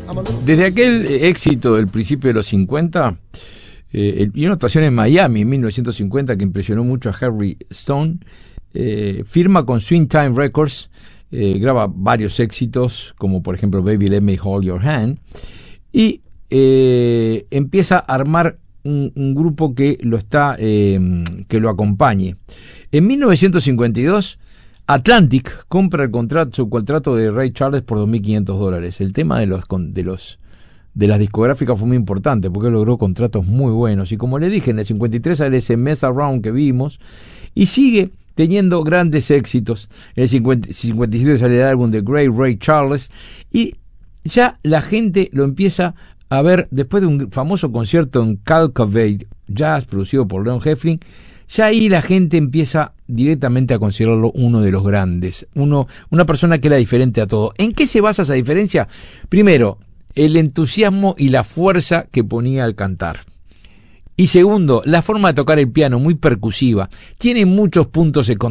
Desde aquel éxito del principio de los 50, y una actuación en Miami en 1950 que impresionó mucho a Harry Stone, firma con Swing Time Records, graba varios éxitos, como por ejemplo Baby Let Me Hold Your Hand, y empieza a armar un grupo que lo acompañe. En 1952, Atlantic compra su contrato de Ray Charles por $2.500. El tema de las discográficas fue muy importante porque logró contratos muy buenos, y como le dije, en el 53 sale ese Mess Around que vimos y sigue teniendo grandes éxitos. En el 57 sale el álbum de Great Ray Charles, y ya la gente lo empieza a ver después de un famoso concierto en Calcavate Jazz producido por Leon Heflin. Ya ahí la gente empieza directamente a considerarlo uno de los grandes, una persona que era diferente a todo. ¿En qué se basa esa diferencia? Primero, el entusiasmo y la fuerza que ponía al cantar. Y segundo, la forma de tocar el piano, muy percusiva. Tiene muchos puntos de